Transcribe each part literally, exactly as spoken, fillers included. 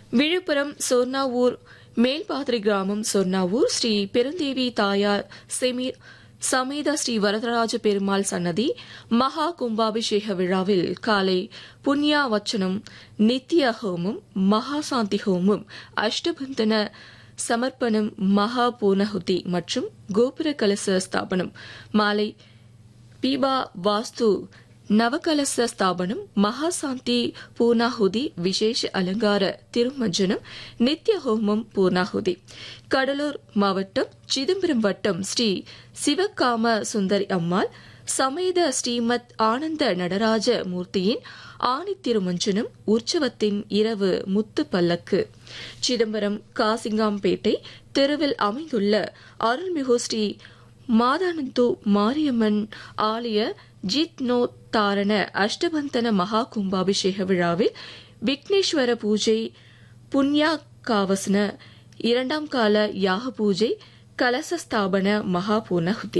விழுப்புரம் சொர்ணாவூர் மேல்பாதிரி கிராமம் சொர்ணாவூர் ஸ்ரீ பெருந்தேவி தாயார் செமீர் சமேத ஸ்ரீ வரதராஜ பெருமாள் சன்னதி மகா கும்பாபிஷேக விழாவில் காலை புண்ணியா வச்சனம் நித்ய ஹோமம் மகாசாந்தி ஹோமம் அஷ்டபந்தன சமர்ப்பணம் மகா பூர்ணஹுதி மற்றும் கோபுர கலச ஸ்தாபனம் மாலை பீபா வாஸ்து நவகலச ஸ்தாபனம் மகாசாந்தி பூர்ணாஹுதி விசேஷ அலங்கார திருமஞ்சனம் நித்ய ஹோமம் பூர்ணாஹுதி. கடலூர் மாவட்டம் சிதம்பரம் வட்டம் ஸ்ரீ சிவகாம சுந்தரி அம்மாள் சமேத ஸ்ரீமத் ஆனந்த நடராஜ மூர்த்தியின் ஆணி திருமஞ்சனம் உற்சவத்தின் இரவு முத்து பல்லக்கு. சிதம்பரம் காசிங்காம்பேட்டை தெருவில் அமைந்துள்ள அருள்மிகு ஸ்ரீ மாதானந்து மாரியம்மன் ஆலய ஜித்னோ தாரண அஷ்டபந்தன மகா கும்பாபிஷேக விழாவில் விக்னேஸ்வர பூஜை புண்ணியாகாவசன இரண்டாம் கால யாக பூஜை கலசஸ்தாபன மகா பூர்ணஹுதி.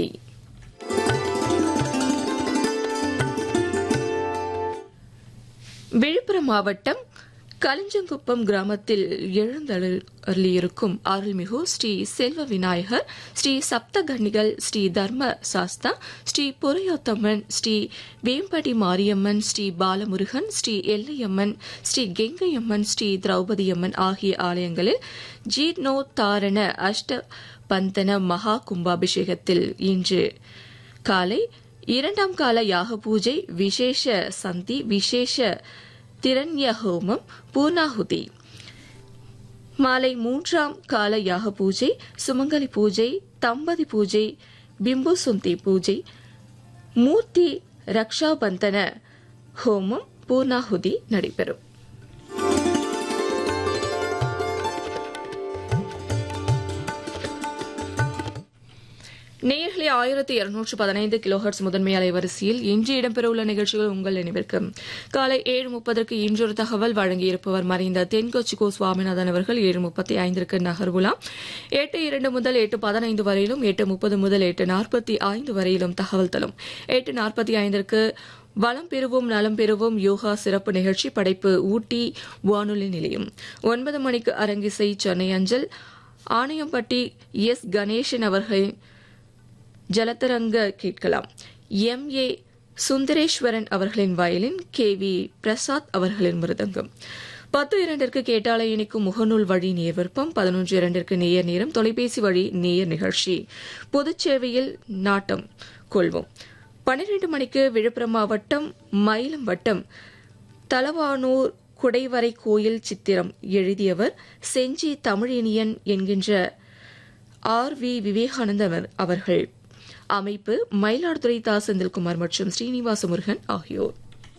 விழுப்புரம் மாவட்டம் கலிஞ்சங்குப்பம் கிராமத்தில் எழுந்தருளியிருக்கும் அருள்மிகு ஸ்ரீ செல்வ விநாயகர் ஸ்ரீ சப்தகன்னிகள் ஸ்ரீ தர்ம சாஸ்தா ஸ்ரீ பொறையோத்தம்மன் ஸ்ரீ வேம்படி மாரியம்மன் ஸ்ரீ பாலமுருகன் ஸ்ரீ எல்லையம்மன் ஸ்ரீ கெங்கையம்மன் ஸ்ரீ திரௌபதியம்மன் ஆகிய ஆலயங்களில் ஜீர்ணோத்தாரண அஷ்ட பந்தன மகா கும்பாபிஷேகத்தில் இன்று காலை இரண்டாம் கால யாக பூஜை விசேஷ சந்தி விசேஷ திரண்ய ஹோமம் பூர்ணாஹுதி. மாலை மூன்றாம் கால யாக பூஜை சுமங்கலி பூஜை தம்பதி பூஜை பிம்பு சுந்தி பூஜை மூர்த்தி ரக்ஷாபந்தன ஹோமம் பூர்ணாஹுதி நடைபெறும். நேயர்களே, ஆயிரத்தி இருநூற்று பதினைந்து கிலோஹெர்ட்ஸ் முதன்மை அலைவரிசையில் இன்று இடம்பெறவுள்ள நிகழ்ச்சிகள் உங்கள் நினைவிற்கு. காலை ஏழு முப்பதற்கு இன்றொரு தகவல் வழங்கியிருப்பவர் மறைந்த தென்கொச்சி கோ சுவாமிநாதன் அவர்கள். ஏழு முப்பத்தி ஐந்திற்கு நகர்வுலாம். எட்டு இரண்டு முதல் எட்டு பதினைந்து வரையிலும் எட்டு முப்பது முதல் எட்டு நாற்பத்தி ஐந்து வரையிலும் தகவல் தரும். எட்டு நாற்பத்தி ஐந்திற்கு வளம் பெறுவோம் நலம் பெறுவோம் யோகா சிறப்பு நிகழ்ச்சி படைப்பு ஊட்டி வானொலி நிலையம். ஒன்பது மணிக்கு அரங்கிசை சென்னை அஞ்சல். ஆணையம்பட்டி எஸ் கணேசன் அவர்களின் ஜலத்தரங்க கேட்கலாம். எம் ஏ சுந்தரேஸ்வரன் அவர்களின் வயலின், கே வி பிரசாத் அவர்களின் மிருதங்கம். பத்து இரண்டிற்கு கேட்டாலை இணைக்கும் முகநூல் வழி நேர் விருப்பம். பதினொன்று இரண்டிற்கு நேயர் நேரம் தொலைபேசி வழி நேயர் நிகழ்ச்சி. பொதுச்சேவையில் நாட்டம் கொள்வோம். பன்னிரண்டு மணிக்கு விழுப்புரம் மாவட்டம் மயிலம் வட்டம் தலவானூர் குடைவரை கோயில் சித்திரம் எழுதியவர் செஞ்சி தமிழினியன் என்கின்ற ஆர் வி விவேகானந்தர் அவர்கள். அமைப்பு மயிலாடுதுறை தா செந்தில்குமார் மற்றும் ஸ்ரீனிவாச முருகன் ஆகியோர்.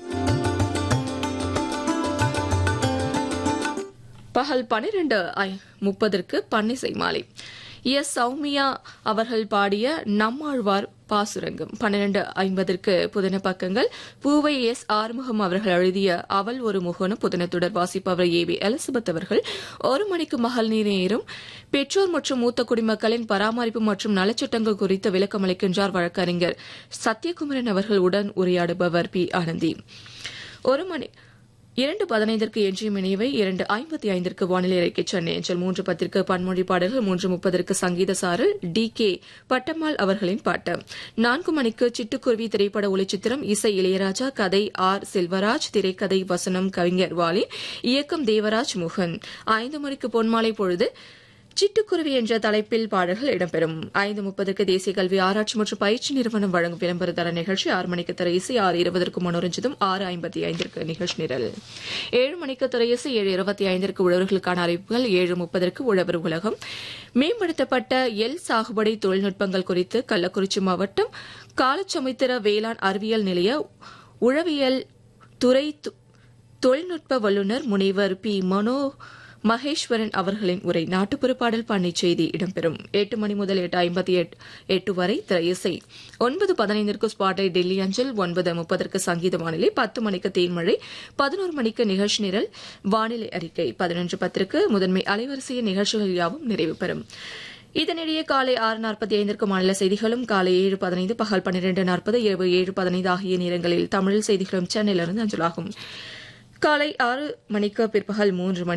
பகல் பனிரெண்டு முப்பதற்கு பன்னிசை மாலை எஸ் சௌமியா அவர்கள் பாடிய நம்மாழ்வார் பாசுரங்கம். பன்னிரண்டு ஐம்பதற்கு புதின பக்கங்கள். பூவை எஸ் ஆறுமுகம் அவர்கள் எழுதிய அவள் ஒரு முகனு புதினத்துடன் வாசிப்பவர் ஏ வி எலிசபெத் அவர்கள். ஒரு மணிக்கு மகள் நீர் நேரம். பெற்றோர் மற்றும் மூத்த குடிமக்களின் பராமரிப்பு மற்றும் நலச்சட்டங்கள் குறித்து விளக்கம் அளிக்கின்றார் வழக்கறிஞர் சத்யகுமரன் அவர்கள். உடன் உரையாடுபவர் பி ஆனந்தி. ஒரு மணி இரண்டு பதினைந்திற்கு எஞ்சிய இணைவை. இரண்டு ஐம்பத்தி ஐந்திற்கு வானிலை அறிக்கை சென்னை அஞ்சல். மூன்று பத்திற்கு பன்மொழி பாடல்கள். மூன்று முப்பதற்கு சங்கீத சாரல் டி கே பட்டம்மாள் அவர்களின் பாட்டு. நான்கு மணிக்கு சிட்டுக்குருவி திரைப்பட ஒளிச்சித்திரம். இசை இளையராஜா, கதை ஆர் செல்வராஜ், திரைக்கதை வசனம் கவிஞர் வாலி, இயக்கம் தேவராஜ் மோகன். ஐந்து மணிக்கு பொன்மாலை பொழுது சிட்டுக்குருவி என்ற தலைப்பில் பாடல்கள் இடம்பெறும். ஐந்து முப்பதற்கு தேசிய கல்வி ஆராய்ச்சி மற்றும் பயிற்சி நிறுவனம் வழங்கும் விளம்பர தர நிகழ்ச்சி. ஆறு மணிக்கு திரையிசை. ஆறு இருபதற்கு மனோரஞ்சிதம். ஆறு ஐம்பத்தி ஐந்திற்கு நிகழ்ச்சி நிரல். ஏழு மணிக்கு திரையிசை. ஏழு இருபத்தி ஐந்திற்கு உழவர்களுக்கான அறிவிப்புகள். ஏழு முப்பதற்கு உழவர் உலகம். மேம்படுத்தப்பட்ட எல் சாகுபடி தொழில்நுட்பங்கள் குறித்து கள்ளக்குறிச்சி மாவட்டம் காலச்சமுத்திர வேளாண் அறிவியல் நிலைய உழவியல் துறை தொழில்நுட்ப வல்லுநர் முனைவர் பி மனோ மகேஸ்வரன் அவர்களின் உரை. நாட்டுப்புற பாடல் பண்ணை செய்தி இடம்பெறும். எட்டு மணி முதல் எட்டு ஐம்பத்தி எட்டு வரை திரையிசை. ஒன்பது பதினைந்திற்கு ஸ்பாட்லைட் டெல்லி அஞ்சல். ஒன்பது முப்பதற்கு சங்கீத வானிலை. பத்து மணிக்கு தேன்மழை. பதினோரு மணிக்கு நிகழ்ச்சி நிரல் வானிலை அறிக்கை. பதினொன்று பத்திற்கு முதன்மை அலைவரிசையின் நிகழ்ச்சிகள் யாவும் நிறைவு பெறும். இதனிடையே காலை ஆறு நாற்பத்தி ஐந்திற்கு மாநில செய்திகளும், காலை ஏழு பதினைந்து பகல் பன்னிரண்டு நாற்பது இரவு ஏழு பதினைந்து ஆகிய நேரங்களில் தமிழ் செய்திகளும் சென்னையிலிருந்து அஞ்சலாகும். காலை ஆறு மணிக்கு பிற்பகல் மூன்று மணி